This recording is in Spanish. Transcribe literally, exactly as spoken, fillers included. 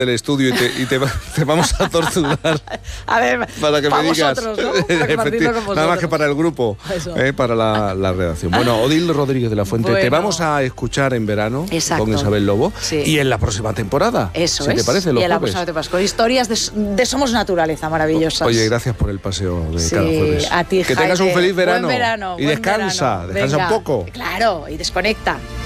el estudio y te, y te, te vamos a torturar. A ver, para que para me digas. vosotros, ¿no? Para compartirlo con Nada más que para el grupo, eh, para la, la redacción. Bueno, Odil Rodríguez de la Fuente, Bueno. te vamos a escuchar en verano. Exacto. Con Isabel Lobo. Sí. Y en la próxima temporada. Eso si es. te parece, los y en la jueves. próxima temporada, con historias de, de Somos Naturaleza maravillosas. Oye, gracias por el paseo de Sí, cada jueves. a ti, Que tengas Jaime. un feliz verano. Buen verano. Y buen descansa, verano. descansa Venga. un poco. Claro, y desconecta.